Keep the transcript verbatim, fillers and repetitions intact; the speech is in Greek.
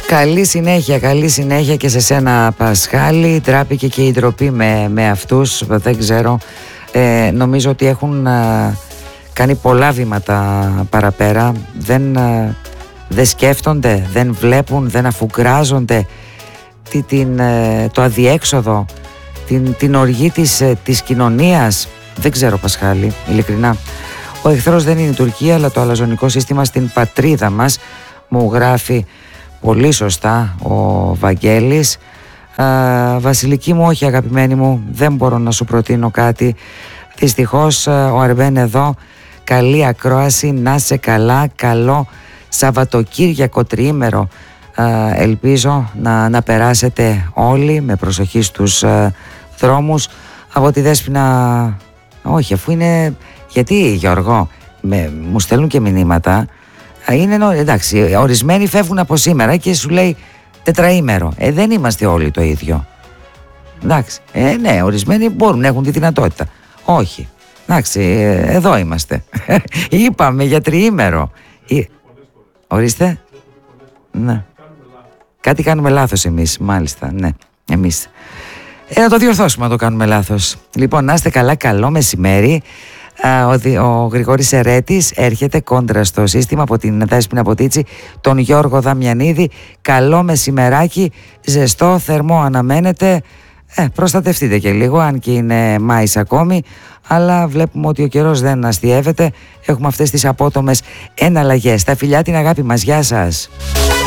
Καλή συνέχεια, καλή συνέχεια και σε σένα, Πασχάλη. Τράπηκε και η ντροπή με, με αυτούς, δεν ξέρω. Ε, νομίζω ότι έχουν ε, κάνει πολλά βήματα παραπέρα. Δεν, ε, δεν σκέφτονται, δεν βλέπουν, δεν αφουγκράζονται τι, την, ε, το αδιέξοδο, την, την οργή της, ε, της κοινωνίας. Δεν ξέρω, Πασχάλη, ειλικρινά. Ο εχθρός δεν είναι η Τουρκία, αλλά το αλαζονικό σύστημα στην πατρίδα μας, μου γράφει πολύ σωστά ο Βαγγέλης. Α, Βασιλική μου, όχι αγαπημένη μου, δεν μπορώ να σου προτείνω κάτι. Δυστυχώς ο Αρβέν εδώ. Καλή ακρόαση, να σε καλά, καλό Σαββατοκύριακο τριήμερο. Α, ελπίζω να, να περάσετε όλοι με προσοχή στους α, δρόμους. Από τη Δέσποινα, όχι, αφού είναι, γιατί Γιώργο, με, μου στέλνουν και μηνύματα. Είναι, εντάξει, ορισμένοι φεύγουν από σήμερα και σου λέει τετραήμερο. Ε, δεν είμαστε όλοι το ίδιο. Εντάξει, ε, ναι, ορισμένοι μπορούν, έχουν τη δυνατότητα. Όχι, εντάξει, ε, εδώ είμαστε. Είπαμε για τριήμερο. Ε, ορίστε. Ναι. Κάτι κάνουμε λάθος εμείς, μάλιστα, ναι, εμείς. Ε, να το διορθώσουμε να το κάνουμε λάθος. Λοιπόν, να είστε καλά, καλό μεσημέρι. Ο, ο Γρηγόρης Ερέτης έρχεται κόντρα στο σύστημα από την Δέσποινα Ποτίτσι, τον Γιώργο Δαμιανίδη. Καλό μεσημεράκι, ζεστό, θερμό αναμένεται. ε, Προστατευτείτε και λίγο, αν και είναι Μάης ακόμη, αλλά βλέπουμε ότι ο καιρός δεν αστιεύεται. Έχουμε αυτές τις απότομες εναλλαγές. Τα φιλιά, την αγάπη μας, γεια σας.